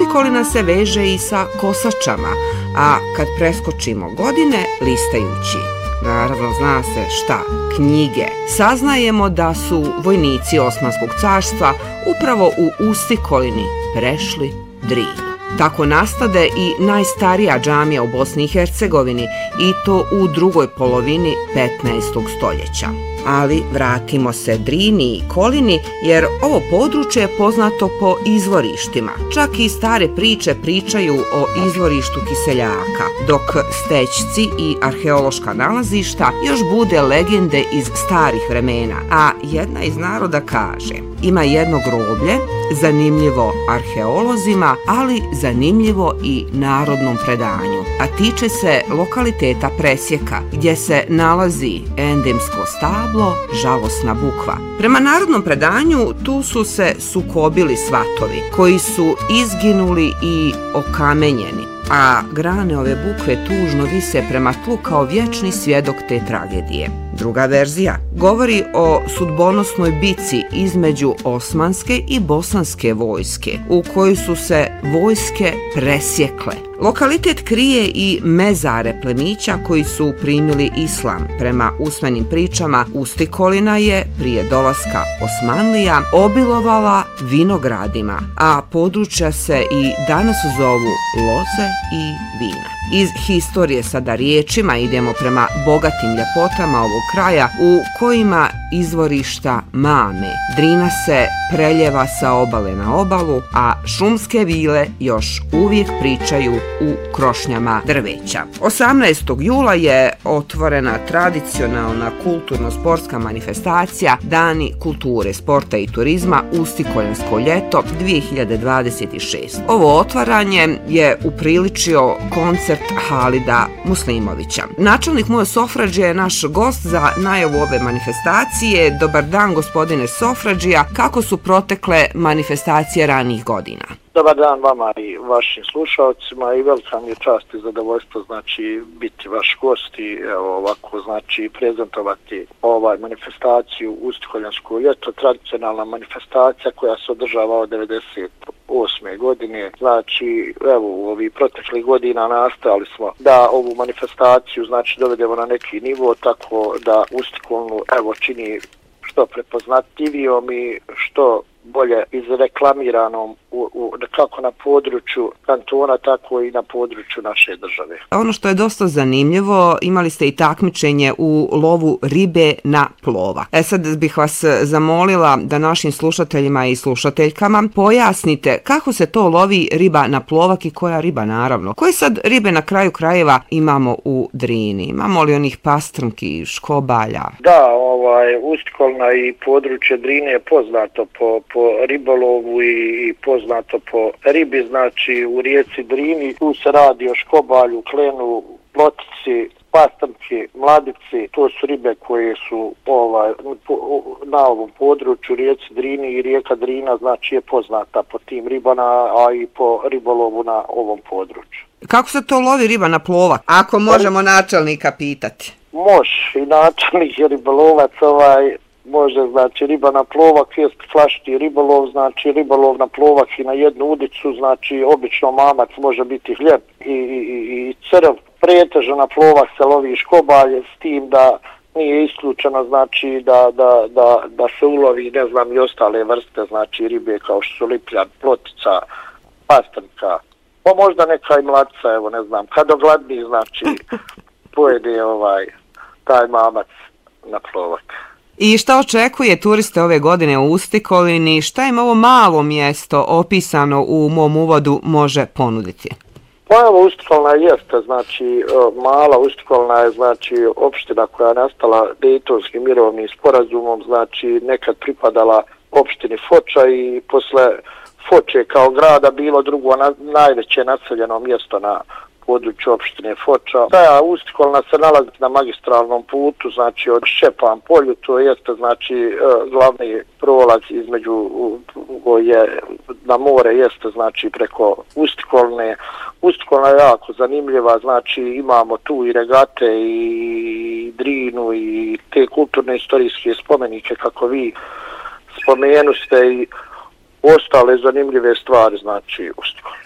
Ustikolina se veže i sa kosačama, a kad preskočimo godine listajući, naravno zna se šta, knjige, saznajemo da su vojnici Osmanskog carstva upravo u Ustikolini prešli Drinu. Tako nastade i najstarija džamija u Bosni i Hercegovini i to u drugoj polovini 15. stoljeća. Ali vratimo se Drini i Kolini jer ovo područje je poznato po izvorištima. Čak i stare priče pričaju o izvorištu Kiseljaka, dok stećci i arheološka nalazišta još bude legende iz starih vremena, a jedna iz naroda kaže: ima jedno groblje, zanimljivo arheolozima, ali zanimljivo i narodnom predanju, a tiče se lokaliteta Presjeka, gdje se nalazi endemsko stablo Žalosna bukva. Prema narodnom predanju tu su se sukobili svatovi, koji su izginuli i okamenjeni, a grane ove bukve tužno vise prema tlu kao vječni svjedok te tragedije. Druga verzija govori o sudbonosnoj bici između osmanske i bosanske vojske, u kojoj su se vojske presjekle. Lokalitet krije i mezare plemića koji su primili islam. Prema usmenim pričama, Ustikolina je prije dolaska Osmanlija obilovala vinogradima, a područja se i danas zovu loze i vina. Iz historije sada riječima idemo prema bogatim ljepotama ovog kraja u kojima izvorišta mame. Drina se preljeva sa obale na obalu, a šumske vile još uvijek pričaju u krošnjama drveća. 18. jula je otvorena tradicionalna kulturno-sportska manifestacija Dani kulture, sporta i turizma Ustikoljansko ljeto 2026. Ovo otvaranje je upriličio koncert Halida Muslimovića. Načelnik Mujo Sofradžija je naš gost za najavu ove manifestacije. Dobar dan, gospodine Sofradžija. Kako su protekle manifestacije ranijih godina? Dobar dan vama i vašim slušalcima i velika mi je čast i zadovoljstvo biti vaš gost i ovako prezentovati manifestaciju Ustikoljansko ljeto, tradicionalna manifestacija koja se održava od 1998. godine. U ovih proteklih godina nastojali smo da ovu manifestaciju dovedemo na neki nivo tako da Ustikolnu čini što prepoznatljivijom i što bolje izreklamiranom kako na području kantona, tako i na području naše države. Ono što je dosta zanimljivo, imali ste i takmičenje u lovu ribe na plovak. Sad bih vas zamolila da našim slušateljima i slušateljkama pojasnite kako se to lovi riba na plovak i koja riba naravno. Koje sad ribe na kraju krajeva imamo u Drini? Imamo li onih pastrnki, škobalja? Da, Ustikolna i područje Drine je poznato po ribolovu i poznato po ribi, u rijeci Drini. Tu se radi o škobalju, klenu, plotici, pastrnki, mladici. To su ribe koje su na ovom području rijeci Drini i rijeka Drina je poznata po tim ribama, a i po ribolovu na ovom području. Kako se to lovi riba na plovak? Ako možemo načelnika pitati. Može i načelnik je ribolovac, može, riba na plovak jest flašti ribolov, ribolov na plovak i na jednu udicu, obično mamac može biti hljeb i crv. Pretežno na plovak se lovi škobalje, s tim da nije isključeno da se ulovi i ostale vrste ribe kao što su lipljan, plotica, pastrnka, pa možda neka i mlatica, kad ogladni pojede taj mamac na plovak. I šta očekuje turiste ove godine u Ustikolini? Šta im ovo malo mjesto opisano u mom uvodu može ponuditi? Pa evo, Ustikolna jeste, mala Ustikolna je opština koja je nastala Dejtonskim mirovnim sporazumom, nekad pripadala opštini Foča i posle Foče kao grada bilo drugo najveće naseljeno mjesto na području opštine Foča. Ta Ustikolna se nalazi na magistralnom putu, od Šćepan polju, to jeste glavni prolaz između na more jeste preko Ustikolne. Ustikolna je jako zanimljiva, imamo tu i regate i Drinu i te kulturne istorijske spomenike kako vi spomenuste i ostale zanimljive stvari Ustikolne.